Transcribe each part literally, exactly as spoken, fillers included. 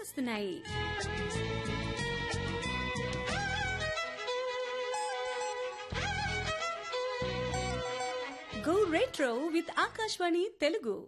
గుర్తుకొస్తున్నాయి. Go retro with Akashvani Telugu.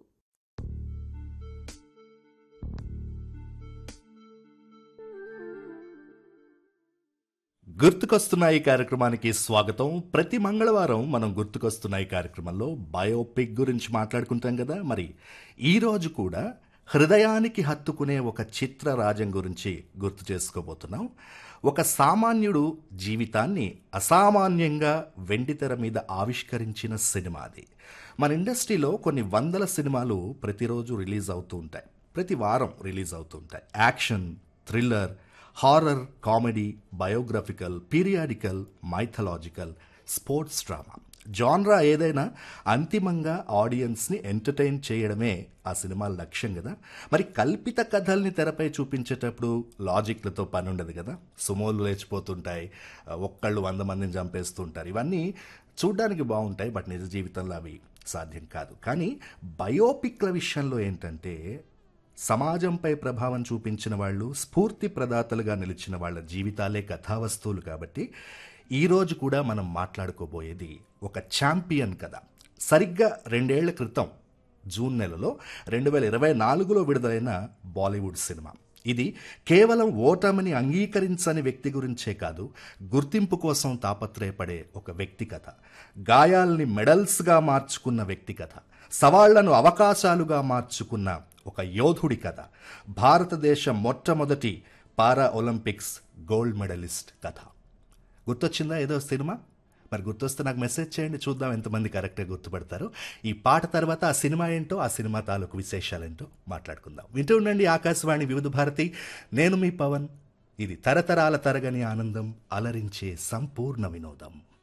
గుర్తుకొస్తున్నాయి కార్యక్రమానికి స్వాగతం. ప్రతి మంగళవారం మనం గుర్తుకొస్తున్నాయి కార్యక్రమంలో బయోపిక్ గురించి మాట్లాడుకుంటాం కదా. మరి ఈరోజు కూడా హృదయానికి హత్తుకునే ఒక చిత్రరాజం గురించి గుర్తు చేసుకోబోతున్నాం. ఒక సామాన్యుడు జీవితాన్ని అసామాన్యంగా వెండితెర మీద ఆవిష్కరించిన సినిమా అది. మన ఇండస్ట్రీలో కొన్ని వందల సినిమాలు ప్రతిరోజు రిలీజ్ అవుతూ ఉంటాయి, ప్రతి వారం రిలీజ్ అవుతూ ఉంటాయి. Action, thriller, horror, comedy, biographical, periodical, mythological, sports drama, genre ఏదైనా అంతిమంగా ఆడియన్స్ని ఎంటర్టైన్ చేయడమే ఆ సినిమాల లక్ష్యం కదా. మరి కల్పిత కథల్ని తెరపై చూపించేటప్పుడు లాజిక్లతో పని ఉండదు కదా. సుమోలు లేచిపోతుంటాయి, ఒక్కళ్ళు వంద మందిని చంపేస్తుంటారు. ఇవన్నీ చూడ్డానికి బాగుంటాయి, బట్ నిజ జీవితంలో అవి సాధ్యం కాదు. కానీ బయోపిక్ల విషయంలో ఏంటంటే సమాజంపై ప్రభావం చూపించిన వాళ్ళు, స్ఫూర్తి ప్రదాతలుగా నిలిచిన వాళ్ళ జీవితాలే కథావస్తువులు. కాబట్టి ఈరోజు కూడా మనం మాట్లాడుకోబోయేది ఒక ఛాంపియన్ కథ. సరిగ్గా రెండేళ్ల క్రితం జూన్ నెలలో రెండు వేల ఇరవై నాలుగులో విడుదలైన బాలీవుడ్ సినిమా ఇది. కేవలం ఓటమిని అంగీకరించని వ్యక్తి గురించే కాదు, గుర్తింపు కోసం తాపత్రయపడే ఒక వ్యక్తి కథ. గాయాల్ని మెడల్స్గా మార్చుకున్న వ్యక్తి కథ. సవాళ్లను అవకాశాలుగా మార్చుకున్న ఒక యోధుడి కథ. భారతదేశ మొట్టమొదటి పారా ఒలింపిక్స్ గోల్డ్ మెడలిస్ట్ కథ. గుర్తొచ్చిందా ఏదో సినిమా? మరి గుర్తొస్తే నాకు మెసేజ్ చేయండి, చూద్దాం ఎంతమంది కరెక్ట్గా గుర్తుపడతారు. ఈ పాట తర్వాత ఆ సినిమా ఏంటో, ఆ సినిమా తాలూకు విశేషాలేంటో మాట్లాడుకుందాం. వింటూ ఉండండి ఆకాశవాణి వివిధ భారతి. నేను మీ పవన్. ఇది తరతరాల తరగని ఆనందం, అలరించే సంపూర్ణ వినోదం.